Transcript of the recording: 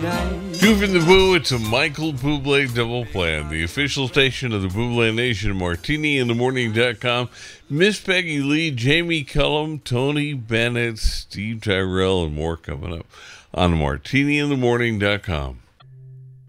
Two from the Boo, it's a Michael Bublé double plan. The official station of the Bublé Nation, MartiniInTheMorning.com. Miss Peggy Lee, Jamie Cullum, Tony Bennett, Steve Tyrell, and more coming up on MartiniInTheMorning.com.